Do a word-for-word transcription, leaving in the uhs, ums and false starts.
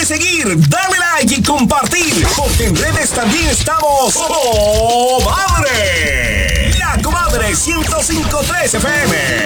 seguir, dale like y compartir, porque en redes también estamos ¡Oh, madre! La Comadre ciento cinco punto tres F M.